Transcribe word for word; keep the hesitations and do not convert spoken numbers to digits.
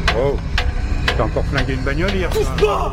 Oh, t'as encore flingué une bagnole hier soir?